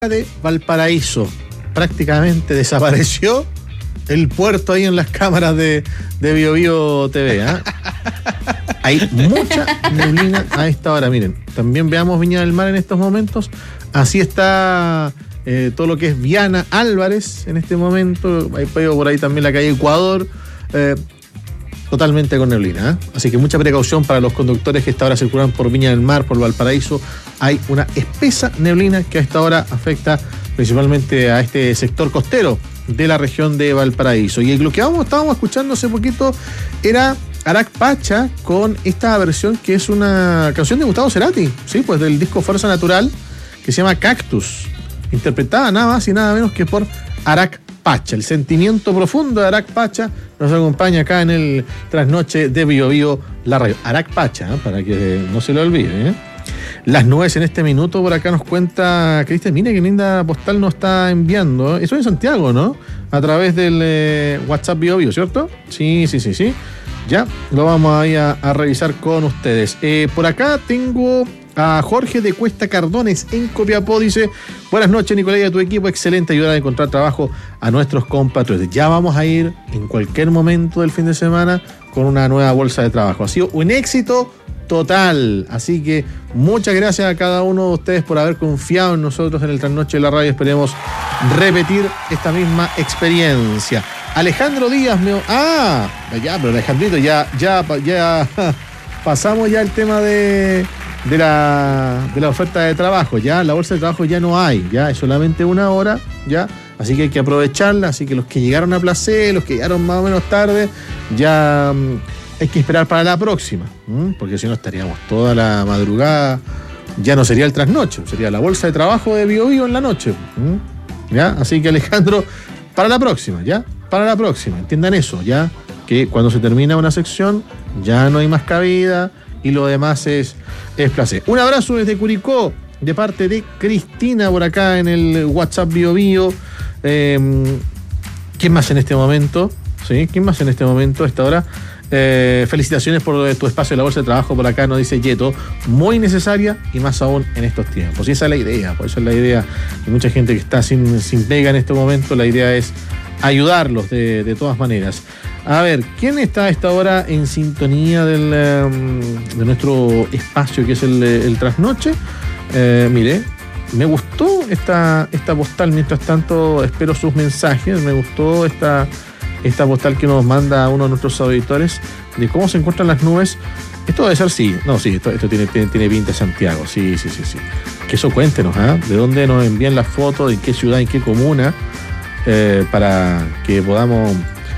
de Valparaíso. Prácticamente desapareció el puerto ahí en las cámaras de BioBio TV. Hay mucha neblina a esta hora. Miren, también veamos Viña del Mar en estos momentos. Así está todo lo que es Viana Álvarez en este momento. Hay por ahí también la calle Ecuador. Totalmente con neblina. Así que mucha precaución para los conductores que a esta hora circulan por Viña del Mar, por Valparaíso. Hay una espesa neblina que a esta hora afecta principalmente a este sector costero de la región de Valparaíso. Y lo que estábamos escuchando hace poquito era Arac Pacha con esta versión que es una canción de Gustavo Cerati, ¿sí? Pues del disco Fuerza Natural, que se llama Cactus, interpretada nada más y nada menos que por Arac Pacha. El sentimiento profundo de Arac Pacha nos acompaña acá en el trasnoche de BioBio, la radio. Arac Pacha, para que no se lo olvide. Las nubes en este minuto, por acá nos cuenta Cristian, mire qué linda postal nos está enviando. Eso en Santiago, ¿no? A través del WhatsApp BioBio, ¿cierto? Sí. Ya, lo vamos ahí a revisar con ustedes. Por acá tengo a Jorge de Cuesta Cardones en Copiapó. Dice: buenas noches, Nicolás, y a tu equipo. Excelente ayuda a encontrar trabajo a nuestros compatriotas. Ya vamos a ir en cualquier momento del fin de semana con una nueva bolsa de trabajo. Ha sido un éxito total. Así que muchas gracias a cada uno de ustedes por haber confiado en nosotros en el trasnoche de la radio. Esperemos repetir esta misma experiencia. Alejandro Díaz pero Alejandrito, ya pasamos ya el tema de la oferta de trabajo. Ya la bolsa de trabajo ya no hay, ya es solamente una hora, ya, así que hay que aprovecharla. Así que los que llegaron a Placé, los que llegaron más o menos tarde, ya hay que esperar para la próxima, porque si no estaríamos toda la madrugada. Ya no sería el trasnoche, sería la bolsa de trabajo de BioBio en la noche, ¿ya? Así que, Alejandro, para la próxima, entiendan eso, ya, que cuando se termina una sección ya no hay más cabida y lo demás es Placé. Un abrazo desde Curicó de parte de Cristina por acá en el WhatsApp BioBio. ¿Quién más en este momento? ¿Sí? ¿Quién más en este momento a esta hora? Felicitaciones por tu espacio en la bolsa de trabajo, por acá nos dice Yeto, muy necesaria y más aún en estos tiempos. Y esa es la idea, por eso es la idea de mucha gente que está sin pega en este momento. La idea es ayudarlos de todas maneras. A ver, ¿quién está a esta hora en sintonía de nuestro espacio que es el trasnoche? Mire, me gustó esta postal. Mientras tanto espero sus mensajes. Me gustó esta postal que nos manda uno de nuestros auditores de cómo se encuentran las nubes. Esto debe ser, esto tiene pinta de Santiago, sí. Que eso cuéntenos, de dónde nos envían las fotos, de qué ciudad, en qué comuna, para que podamos,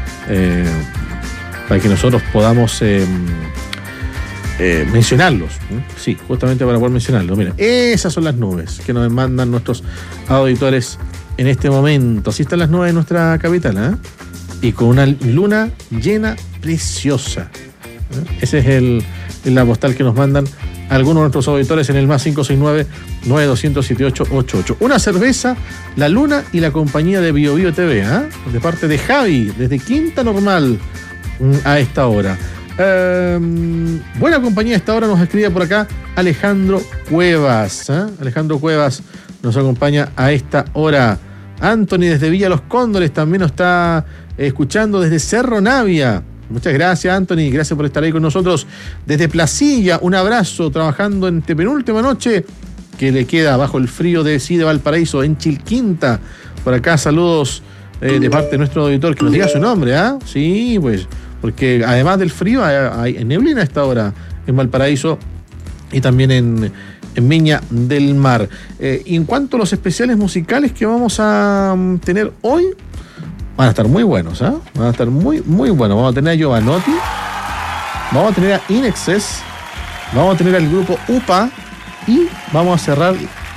para que nosotros podamos mencionarlos. Sí, justamente para poder mencionarlos. Miren, esas son las nubes que nos mandan nuestros auditores en este momento. Así están las nubes de nuestra capital, y con una luna llena preciosa. Ese es la postal que nos mandan algunos de nuestros auditores en el más 569-9200-7888. Una cerveza, la luna y la compañía de BioBio TV, de parte de Javi, desde Quinta Normal, a esta hora. Buena compañía a esta hora, nos escribe por acá Alejandro Cuevas. Alejandro Cuevas nos acompaña a esta hora. Anthony desde Villa Los Cóndores también nos está escuchando desde Cerro Navia. Muchas gracias, Anthony, gracias por estar ahí con nosotros. Desde Placilla, un abrazo, trabajando en penúltima noche que le queda bajo el frío de Valparaíso, en Chilquinta. Por acá saludos de parte de nuestro auditor, que nos diga su nombre, Sí, pues, porque además del frío hay neblina a esta hora en Valparaíso y también en Viña del Mar. Y en cuanto a los especiales musicales que vamos a tener hoy, van a estar muy buenos, Van a estar muy, muy buenos. Vamos a tener a Giovanotti, vamos a tener a Inexcess, vamos a tener al grupo UPA y vamos a cerrar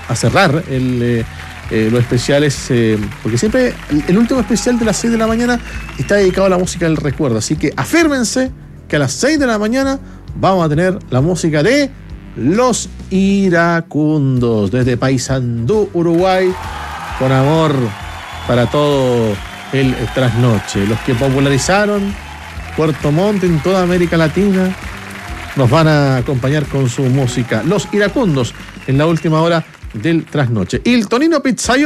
los especiales, porque siempre el último especial de las 6 de la mañana está dedicado a la música del recuerdo. Así que afírmense que a las 6 de la mañana vamos a tener la música de Los Iracundos desde Paysandú, Uruguay, con amor para todo el trasnoche. Los que popularizaron Puerto Montt en toda América Latina nos van a acompañar con su música. Los Iracundos en la última hora del trasnoche. Y el Tonino Pizzaio